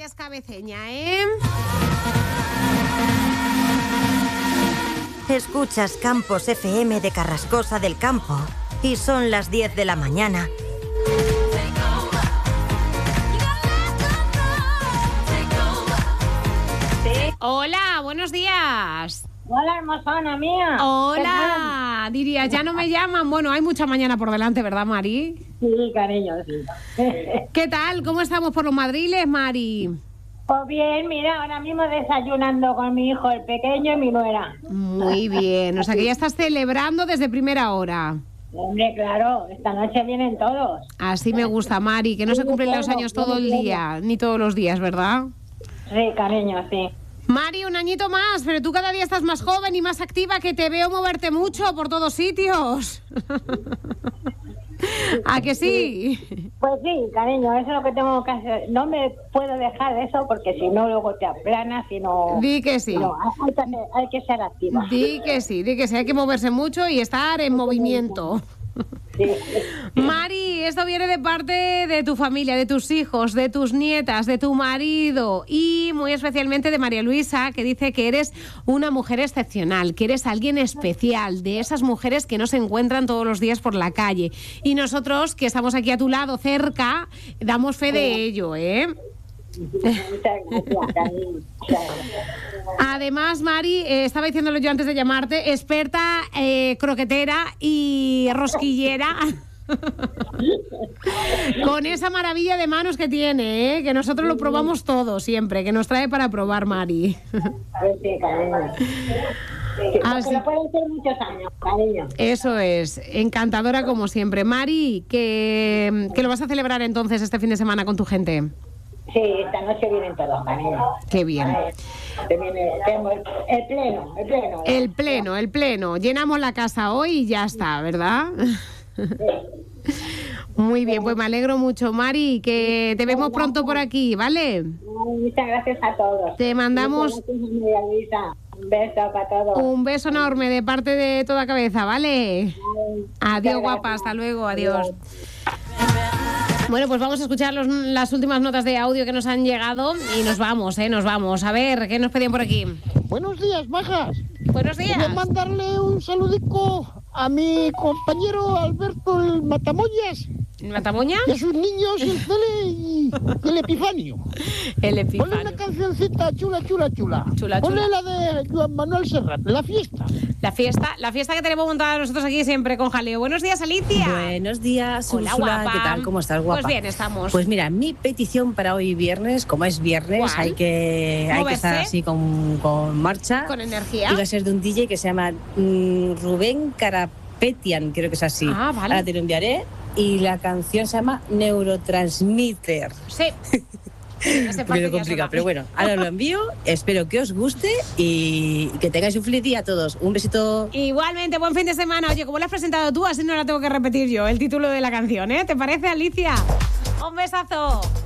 vayas cabeceña, ¿eh? Escuchas Campos FM de Carrascosa del Campo y son las 10 de la mañana. Sí. Hola, buenos días. Hola, hermosona mía. Hola, diría, ya no me llaman. Bueno, hay mucha mañana por delante, ¿verdad, Mari? Sí, cariño, sí. ¿Qué tal? ¿Cómo estamos por los madriles, Mari? Pues bien, mira, ahora mismo desayunando con mi hijo, el pequeño, y mi nuera. Muy bien, o sea que ya estás celebrando desde primera hora. Hombre, claro, esta noche vienen todos. Así me gusta, Mari, que no se cumplen los años todo el día, ni todos los días, ¿verdad? Sí, cariño, sí. Mari, un añito más, pero tú cada día estás más joven y más activa, que te veo moverte mucho por todos sitios. ¿A que sí? Pues sí, cariño, eso es lo que tengo que hacer. No me puedo dejar de eso porque si no luego te aplanas y no... Di que sí. No, hay que ser activa. Di que sí, hay que moverse mucho y estar en movimiento. Sí. Mari, esto viene de parte de tu familia, de tus hijos, de tus nietas, de tu marido y muy especialmente de María Luisa, que dice que eres una mujer excepcional, que eres alguien especial, de esas mujeres que no se encuentran todos los días por la calle. Y nosotros, que estamos aquí a tu lado, cerca, damos fe de ello, ¿eh? Además, Mari, estaba diciéndolo yo antes de llamarte, experta croquetera y rosquillera. Con esa maravilla de manos que tiene, que nosotros lo probamos todo siempre, que nos trae para probar, Mari. Sí, cariño. Así, lo pueden ser muchos años, cariño. Eso es, encantadora como siempre. Mari, que lo vas a celebrar entonces este fin de semana con tu gente. Sí, esta noche vienen todos, cariño. Qué bien. Tenemos el pleno. El pleno. Llenamos la casa hoy y ya está, ¿verdad? Sí. Muy bien, pues me alegro mucho, Mari, que te vemos pronto por aquí, ¿vale? Muchas gracias a todos. Te mandamos un beso para todos. Un beso enorme de parte de toda cabeza, ¿vale? Adiós, guapa, hasta luego, adiós. Bueno, pues vamos a escuchar las últimas notas de audio que nos han llegado y nos vamos. A ver, ¿qué nos pedían por aquí? Buenos días, majas. Buenos días. Quiero mandarle un saludico a mi compañero Alberto el Matamoñas. ¿Matamoña? Y a sus niños, el Cele y el Epifanio. El Epifanio. Ponle una cancioncita chula. Chula. Ponle la de Joan Manuel Serrat, La Fiesta. La fiesta que tenemos montada nosotros aquí siempre con jaleo. Buenos días, Alicia. Buenos días, hola, Úrsula. guapa. ¿Qué tal? ¿Cómo estás, guapa? Pues bien, estamos. Pues mira, mi petición para hoy viernes, como es viernes, ¿cuál? hay que estar así con marcha. Con energía. Y va a ser de un DJ que se llama Rubén Carapetian, creo que es así. Ah, vale. Ahora te lo enviaré. Y la canción se llama Neurotransmitter. Sí. Un poquito complicado, pero bueno, ahora lo envío. Espero que os guste y que tengáis un feliz día a todos. Un besito. Igualmente, buen fin de semana. Oye, como lo has presentado tú, así no la tengo que repetir yo, el título de la canción, ¿eh? ¿Te parece, Alicia? Un besazo.